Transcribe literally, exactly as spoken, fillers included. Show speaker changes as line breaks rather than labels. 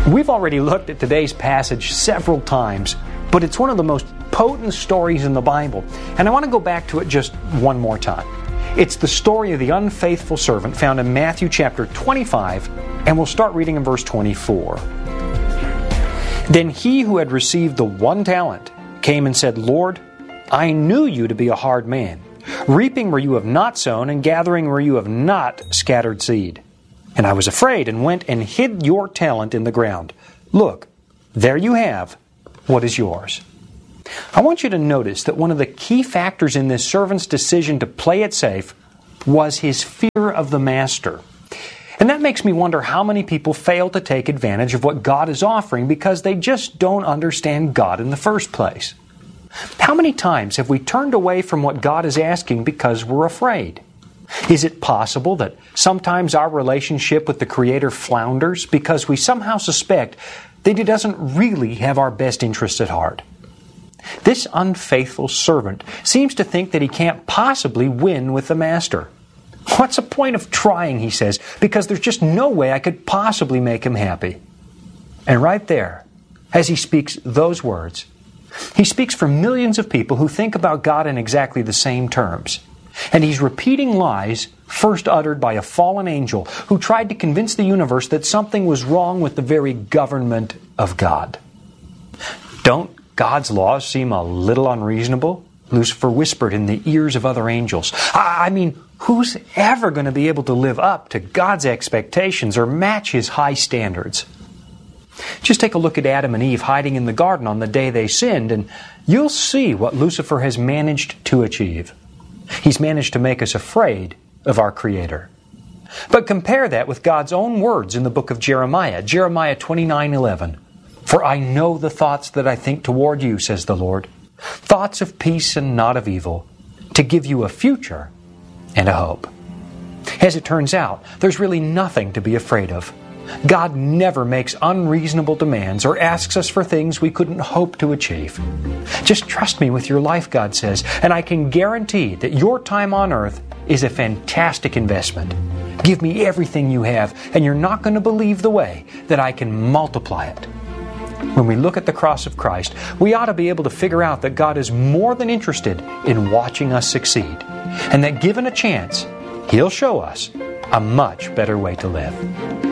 We've already looked at today's passage several times, but it's one of the most potent stories in the Bible, and I want to go back to it just one more time. It's the story of the unfaithful servant found in Matthew chapter twenty-five, and we'll start reading in verse twenty-four. Then he who had received the one talent came and said, Lord, I knew you to be a hard man, reaping where you have not sown and gathering where you have not scattered seed. And I was afraid and went and hid your talent in the ground. Look, there you have what is yours. I want you to notice that one of the key factors in this servant's decision to play it safe was his fear of the master. And that makes me wonder how many people fail to take advantage of what God is offering because they just don't understand God in the first place. How many times have we turned away from what God is asking because we're afraid? Is it possible that sometimes our relationship with the Creator flounders because we somehow suspect that He doesn't really have our best interests at heart? This unfaithful servant seems to think that he can't possibly win with the master. What's the point of trying, he says, because there's just no way I could possibly make him happy. And right there, as he speaks those words, he speaks for millions of people who think about God in exactly the same terms. And he's repeating lies first uttered by a fallen angel who tried to convince the universe that something was wrong with the very government of God. Don't God's laws seem a little unreasonable? Lucifer whispered in the ears of other angels. I mean, who's ever going to be able to live up to God's expectations or match His high standards? Just take a look at Adam and Eve hiding in the garden on the day they sinned, and you'll see what Lucifer has managed to achieve. He's managed to make us afraid of our Creator. But compare that with God's own words in the book of Jeremiah, Jeremiah twenty-nine eleven. For I know the thoughts that I think toward you, says the Lord, thoughts of peace and not of evil, to give you a future and a hope. As it turns out, there's really nothing to be afraid of. God never makes unreasonable demands or asks us for things we couldn't hope to achieve. Just trust me with your life, God says, and I can guarantee that your time on earth is a fantastic investment. Give me everything you have, and you're not going to believe the way that I can multiply it. When we look at the cross of Christ, we ought to be able to figure out that God is more than interested in watching us succeed, and that given a chance, He'll show us a much better way to live.